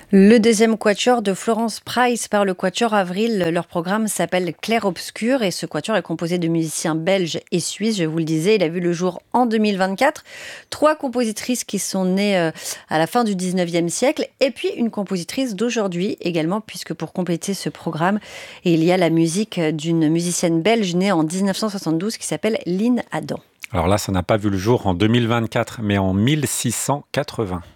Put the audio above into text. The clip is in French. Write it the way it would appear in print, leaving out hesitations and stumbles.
Le deuxième quatuor de Florence Price par le quatuor Avril. Leur programme s'appelle Clair Obscur et ce quatuor est composé de musiciens belges et suisses. Je vous le disais, il a vu le jour en 2024. Trois compositrices qui sont nées à la fin du 19e siècle et puis une compositrice d'aujourd'hui également, puisque pour compléter ce programme, il y a la musique d'une musicienne belge née en 1972 qui s'appelle Lynn Adam. Alors là, ça n'a pas vu le jour en 2024, mais en 1680.